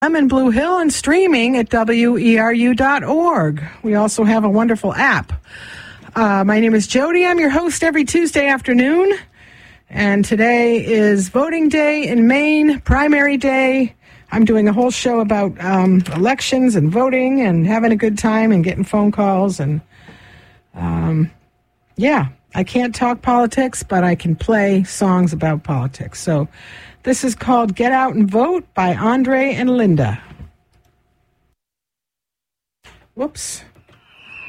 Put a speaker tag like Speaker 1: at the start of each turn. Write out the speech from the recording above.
Speaker 1: I'm in Blue Hill and streaming at weru.org. We also have a wonderful app. My name is Jody. I'm your host every Tuesday afternoon. And today is voting day in Maine, primary day. I'm doing a whole show about elections and voting and having a good time and getting phone calls. And I can't talk politics, but I can play songs about politics. So this is called Get Out and Vote by Andre and Linda. Whoops.